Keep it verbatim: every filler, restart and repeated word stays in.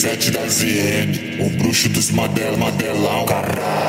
Sete das I N, o bruxo dos Madela, Madelão, caralho.